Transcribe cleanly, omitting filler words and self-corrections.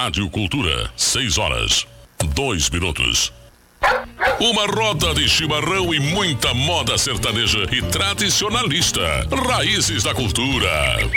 Rádio Cultura, 6h02. Uma roda de chimarrão e muita moda sertaneja e tradicionalista. Raízes da Cultura.